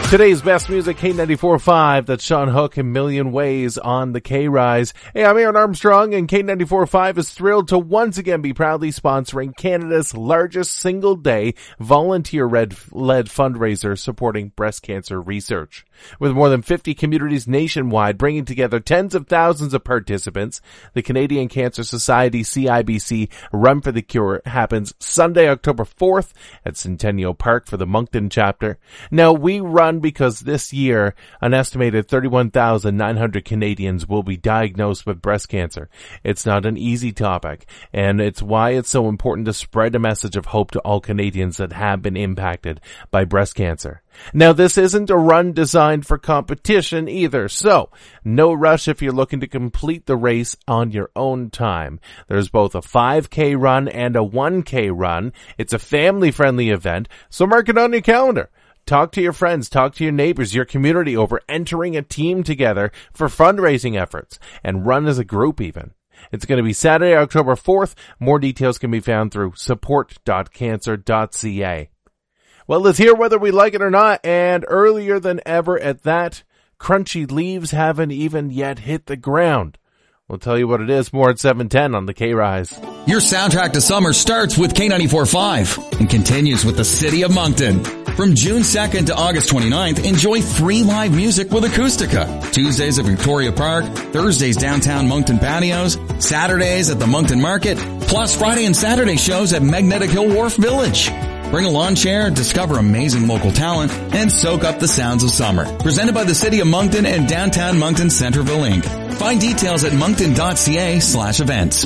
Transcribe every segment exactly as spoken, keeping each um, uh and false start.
Today's best music, K ninety-four point five. That's Sean Hook, A Million Ways on the K-Rise. Hey, I'm Aaron Armstrong, and K ninety-four point five is thrilled to once again be proudly sponsoring Canada's largest single-day volunteer-led fundraiser supporting breast cancer research. With more than fifty communities nationwide bringing together tens of thousands of participants, the Canadian Cancer Society C I B C Run for the Cure happens Sunday, October fourth at Centennial Park for the Moncton chapter. Now, we run because this year an estimated thirty-one thousand nine hundred Canadians will be diagnosed with breast cancer. It's not an easy topic, and it's why it's so important to spread a message of hope to all Canadians that have been impacted by breast cancer. Now, this isn't a run designed for competition either, so no rush if you're looking to complete the race on your own time. There's both a five K run and a one K run. It's a family-friendly event, so mark it on your calendar. Talk to your friends, talk to your neighbors, your community over entering a team together for fundraising efforts, and run as a group even. It's going to be Saturday, October fourth. More details can be found through support dot cancer dot c a. Well, let's hear whether we like it or not, and earlier than ever at that, crunchy leaves haven't even yet hit the ground. We'll tell you what it is more at seven ten on the K-Rise. Your soundtrack to summer starts with K ninety-four point five and continues with the City of Moncton. From June second to August twenty-ninth, enjoy free live music with Acoustica. Tuesdays at Victoria Park, Thursdays downtown Moncton patios, Saturdays at the Moncton Market, plus Friday and Saturday shows at Magnetic Hill Wharf Village. Bring a lawn chair, discover amazing local talent, and soak up the sounds of summer. Presented by the City of Moncton and Downtown Moncton Centerville Incorporated. Find details at moncton dot c a slash events.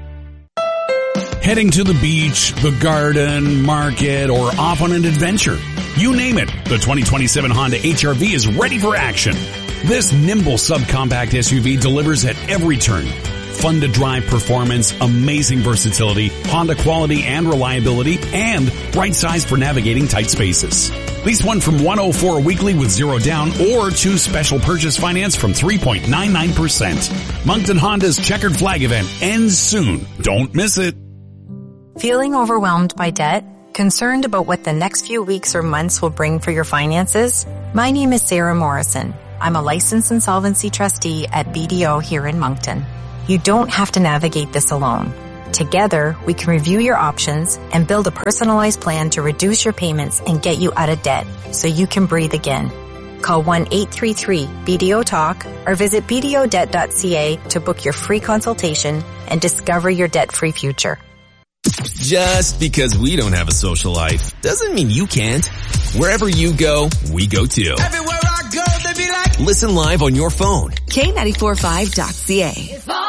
Heading to the beach, the garden, market, or off on an adventure. You name it, the twenty twenty-seven Honda H R V is ready for action. This nimble subcompact S U V delivers at every turn. Fun to drive performance, amazing versatility, Honda quality and reliability, and right size for navigating tight spaces. Lease one from one oh four weekly with zero down, or choose special purchase finance from three point nine nine percent. Moncton Honda's Checkered Flag event ends soon. Don't miss it. Feeling overwhelmed by debt? Concerned about what the next few weeks or months will bring for your finances? My name is Sarah Morrison. I'm a licensed insolvency trustee at B D O here in Moncton. You don't have to navigate this alone. Together, we can review your options and build a personalized plan to reduce your payments and get you out of debt so you can breathe again. Call one eight three three B D O talk or visit b d o debt dot c a to book your free consultation and discover your debt-free future. Just because we don't have a social life doesn't mean you can't. Wherever you go, we go too. Everywhere I go, they be like, listen live on your phone. K ninety-four point five dot c a.